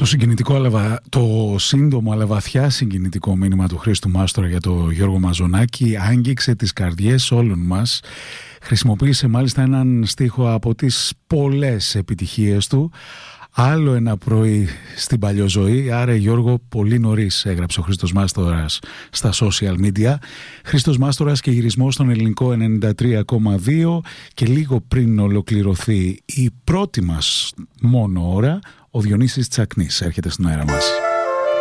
Το σύντομο αλλά βαθιά συγκινητικό μήνυμα του Χρήστου Μάστορα για το Γιώργο Μαζονάκη άγγιξε τις καρδιές όλων μας. Χρησιμοποίησε μάλιστα έναν στίχο από τις πολλές επιτυχίες του. Άλλο ένα πρωί στην παλιοζωή. Άρα Γιώργο, πολύ νωρίς, έγραψε ο Χρήστος Μάστορας στα social media. Χρήστος Μάστορας και γυρισμός στον ελληνικό 93,2, και λίγο πριν ολοκληρωθεί η πρώτη μας μόνο ώρα, ο Διονύσης Τσακνής έρχεται στον αέρα μας.